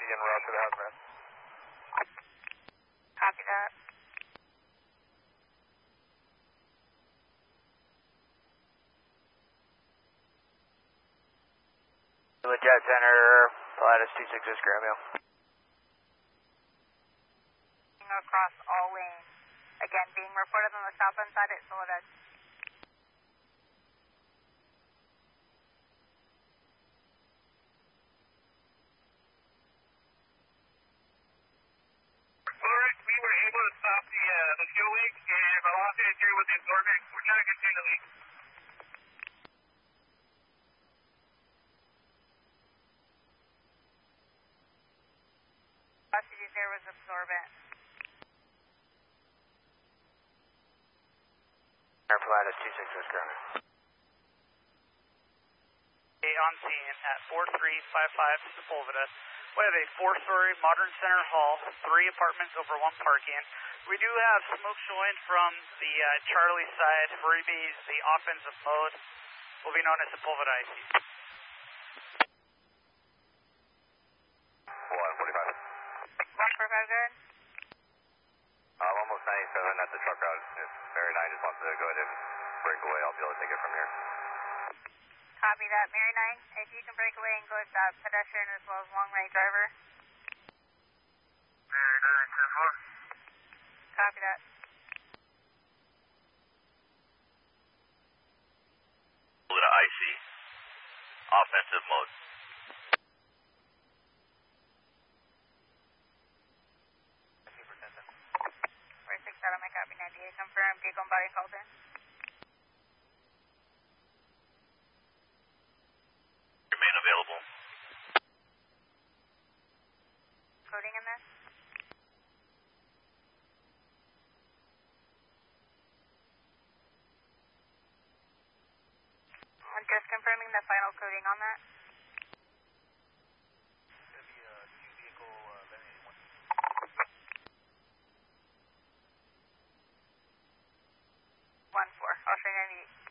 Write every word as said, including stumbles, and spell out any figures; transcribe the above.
en route to the hazmat. Copy that. Jet Center, Pilatus two six six Graham. Across all lanes. Again, being reported on the southbound side at Soledad. Alright, we were able to stop the, uh, the fuel leak and velocity is here with the absorbent. We're trying to contain the leak. Velocity there was absorbent. Pilatus two six six Graham. On scene at four three five five Sepulveda. We have a four-story modern center hall, three apartments over one parking. We do have smoke showing from the uh, Charlie side. Freebies, the offensive mode, will be known as Sepulveda I C. one forty-five. one forty-five, good. I'm almost ninety-seven at the truck route. If Mary nine just wants to go ahead and break away, I'll be able to take it from here. Copy that, Mary nine. If you can break away and go with that pedestrian as well as long range driver. Mary nine, ten four. Copy that. I C. Offensive mode. four six seven, my copy ninety-eight. Confirm, vehicle and body called in. Remain available. Coding in this? I'm just confirming the final coding on that. It's going to be a two vehicle uh, eleven eighty-one. one four. I'll show you ninety-eight.